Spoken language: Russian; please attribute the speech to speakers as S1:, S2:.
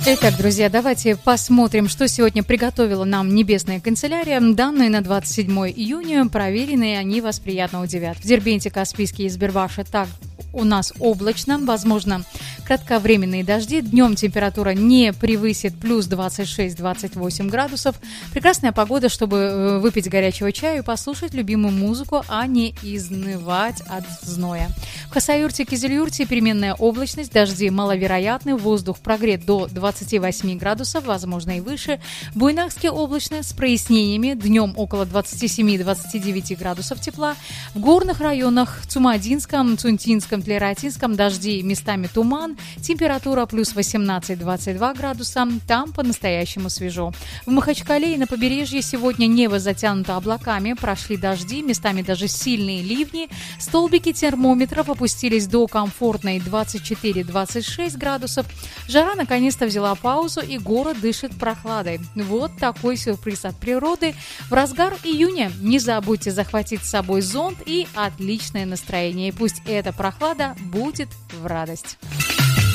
S1: Итак, друзья, давайте посмотрим, что сегодня приготовила нам небесная канцелярия. Данные на 27 июня, проверенные, они вас приятно удивят. В Дербенте, Каспийске и Избербаше так у нас облачно, возможно, кратковременные дожди. Днем температура не превысит плюс 26-28 градусов. Прекрасная погода, чтобы выпить горячего чая и послушать любимую музыку, а не изнывать от зноя. В Хасавюрте, Кизилюрте переменная облачность, дожди маловероятны, воздух прогрет до 28 градусов, возможно и выше. В Буйнакске облачно с прояснениями, днем около 27-29 градусов тепла. В горных районах Цумадинском, Цунтинском, Тлератинском дожди, местами туман, температура плюс 18-22 градуса, там по-настоящему свежо. В Махачкале и на побережье сегодня небо затянуто облаками, прошли дожди, местами даже сильные ливни, столбики термометров опустились до комфортной 24-26 градусов, жара наконец-то взяла паузу и город дышит прохладой. Вот такой сюрприз от природы в разгар июня. Не забудьте захватить с собой зонт и отличное настроение, и пусть эта прохлада будет в радость.